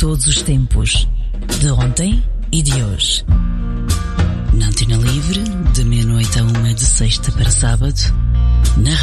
todos os tempos, de ontem e de hoje. Na Antena Livre, de meia-noite a 1, de sexta para sábado, na